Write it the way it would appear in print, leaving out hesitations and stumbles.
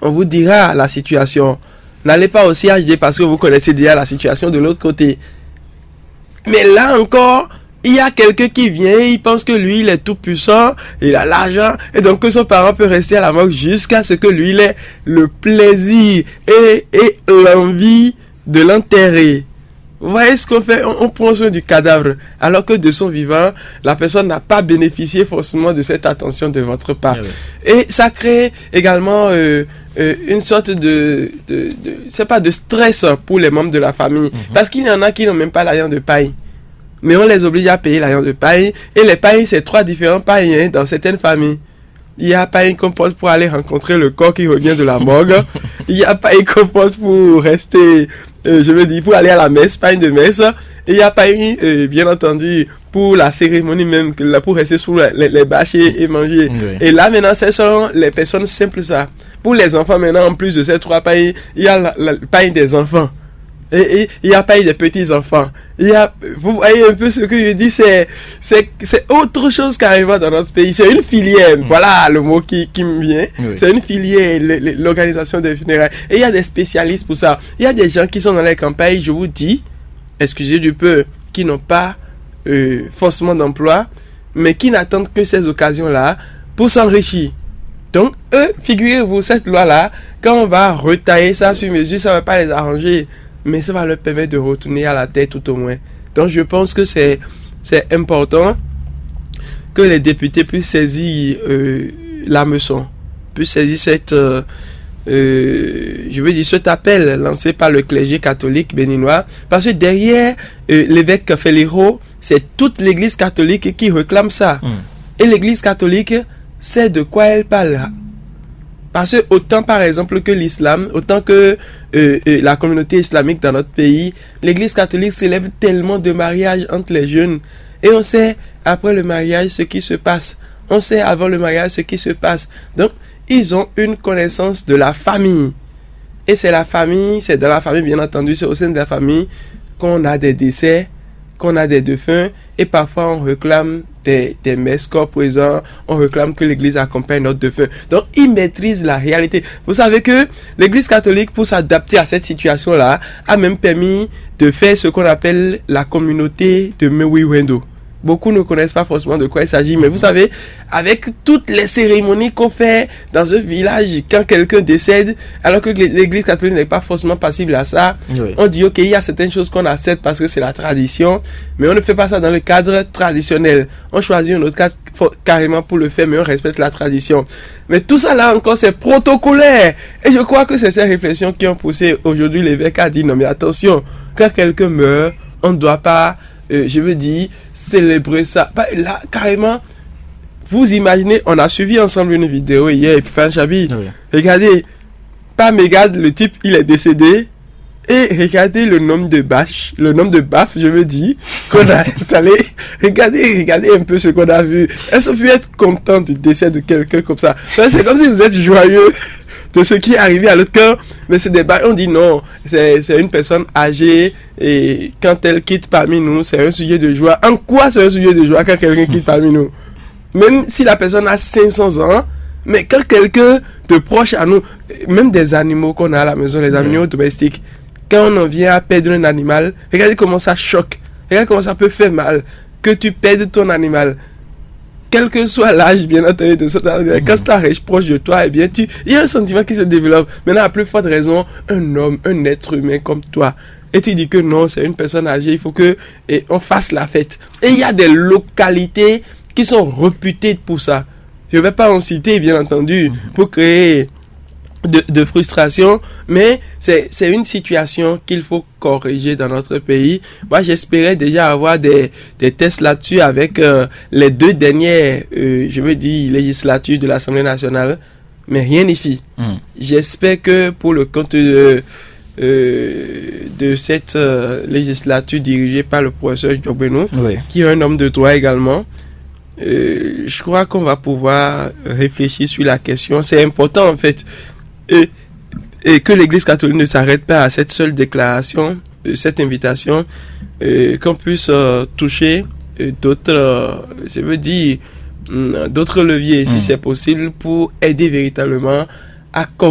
on vous dira la situation. N'allez pas au CHD parce que vous connaissez déjà la situation de l'autre côté. Mais là encore, il y a quelqu'un qui vient, il pense que lui, il est tout puissant, il a l'argent, et donc que son parent peut rester à la morgue jusqu'à ce que lui, il ait le plaisir et l'envie de l'enterrer. Vous voyez ce qu'on fait? On prend soin du cadavre, alors que de son vivant, la personne n'a pas bénéficié forcément de cette attention de votre part. Et ça crée également une sorte de stress pour les membres de la famille. Parce qu'il y en a qui n'ont même pas l'argent de paille. Mais on les oblige à payer l'argent de paille. Et les pailles, c'est 3 différents pailles dans certaines familles. Il y a paille qu'on porte pour aller rencontrer le corps qui revient de la morgue. Il y a paille qu'on porte pour rester, pour aller à la messe, paille de messe. Et il y a paille, bien entendu, pour la cérémonie même, pour rester sous les bâches et manger. Oui. Et là, maintenant, ce sont les personnes simples, ça. Pour les enfants, maintenant, en plus de ces 3 pailles, il y a la paille des enfants. Et il n'y a pas eu de petits-enfants. Vous voyez un peu ce que je dis, c'est autre chose qui arrive dans notre pays. C'est une filière, voilà le mot qui me vient. Oui. C'est une filière, l'organisation des funérailles. Et il y a des spécialistes pour ça. Il y a des gens qui sont dans les campagnes, je vous dis, excusez du peu, qui n'ont pas forcément d'emploi, mais qui n'attendent que ces occasions-là pour s'enrichir. Donc, eux, figurez-vous, cette loi-là, quand on va retailler ça sur mesure, ça ne va pas les arranger. Mais ça va leur permettre de retourner à la tête tout au moins. Donc je pense que c'est important que les députés puissent saisir l'hameçon, puissent saisir cet appel lancé par le clergé catholique béninois, parce que derrière l'évêque Féliro, c'est toute l'église catholique qui réclame ça. Et l'église catholique sait de quoi elle parle. Parce que autant par exemple que l'islam, autant que la communauté islamique dans notre pays, l'église catholique célèbre tellement de mariages entre les jeunes. Et on sait après le mariage ce qui se passe. On sait avant le mariage ce qui se passe. Donc, ils ont une connaissance de la famille. Et c'est la famille, c'est dans la famille bien entendu, c'est au sein de la famille qu'on a des décès, qu'on a des défunts. Et parfois on réclame des messes corps présents, on réclame que l'église accompagne notre défunt. Donc, ils maîtrisent la réalité. Vous savez que l'église catholique, pour s'adapter à cette situation-là, a même permis de faire ce qu'on appelle la communauté de Mewiwendo. Beaucoup ne connaissent pas forcément de quoi il s'agit, mais vous savez, avec toutes les cérémonies qu'on fait dans un village quand quelqu'un décède, alors que l'église catholique n'est pas forcément passible à ça, oui. On dit ok, il y a certaines choses qu'on accepte parce que c'est la tradition, mais on ne fait pas ça dans le cadre traditionnel. On choisit un autre cadre carrément pour le faire, mais on respecte la tradition. Mais tout ça là encore, c'est protocolaire. Et je crois que c'est ces réflexions qui ont poussé aujourd'hui l'évêque à dire non mais attention, quand quelqu'un meurt, on ne doit pas célébrer ça. Là, carrément, vous imaginez, on a suivi ensemble une vidéo hier, et puis Chabi, oui. Regardez, pas mégarde, le type, il est décédé, et regardez le nombre de baffes, qu'on a installé. Regardez un peu ce qu'on a vu. Est-ce que vous pouvez être content du décès de quelqu'un comme ça? C'est comme si vous êtes joyeux de ce qui est arrivé à l'autre camp, mais c'est des bails, on dit non, c'est une personne âgée, et quand elle quitte parmi nous, c'est un sujet de joie. En quoi c'est un sujet de joie quand quelqu'un quitte parmi nous? Même si la personne a 500 ans, mais quand quelqu'un de proche à nous, même des animaux qu'on a à la maison, les animaux domestiques, quand on en vient à perdre un animal, regardez comment ça choque, regardez comment ça peut faire mal, que tu perdes ton animal. Quel que soit l'âge, bien entendu, de cet animal, quand ça reste proche de toi, eh bien, il y a un sentiment qui se développe. Maintenant, à plus forte raison, un homme, un être humain comme toi. Et tu dis que non, c'est une personne âgée, il faut que on fasse la fête. Et il y a des localités qui sont réputées pour ça. Je ne vais pas en citer, bien entendu, pour créer de frustration, mais c'est une situation qu'il faut corriger dans notre pays. Moi, j'espérais déjà avoir des tests là-dessus avec les 2 dernières, législatures de l'Assemblée nationale, mais rien n'y fit. J'espère que pour le compte de cette législature dirigée par le professeur Jobeno, oui. Qui est un homme de droit également, je crois qu'on va pouvoir réfléchir sur la question. C'est important en fait. Et que l'Église catholique ne s'arrête pas à cette seule déclaration, cette invitation, qu'on puisse toucher d'autres, d'autres leviers, si c'est possible, pour aider véritablement à